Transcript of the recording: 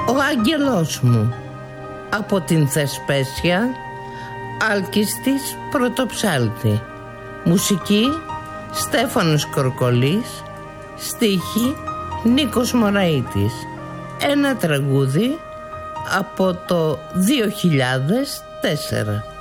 Ο άγγελός μου, από την Θεσπέσια, Άλκης της Πρωτοψάλτη. Μουσική Στέφανος Κορκολής. Στίχη Νίκος Μωραΐτης. Ένα τραγούδι από το 2004.